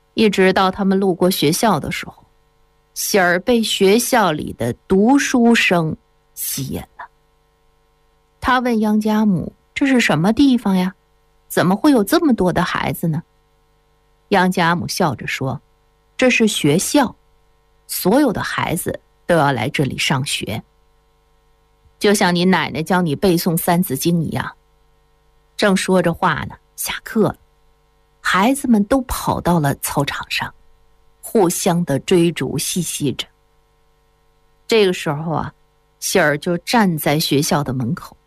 一直到他们路过学校的时候，喜儿被学校里的读书声吸引了。他问杨家母：“这是什么地方呀？怎么会有这么多的孩子呢？”杨家母笑着说：“这是学校，所有的孩子都要来这里上学，就像你奶奶教你背诵三字经一样。”正说着话呢，下课了，孩子们都跑到了操场上，互相的追逐嬉戏着。这个时候啊，喜儿就站在学校的门口，